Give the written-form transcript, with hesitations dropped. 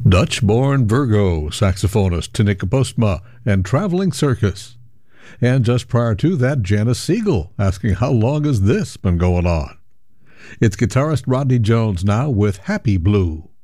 Dutch-born Virgo saxophonist Tineke Postma and Traveling Circus. And just prior to that, Janice Siegel asking how long has this been going on? It's guitarist Rodney Jones now with Happy Blue.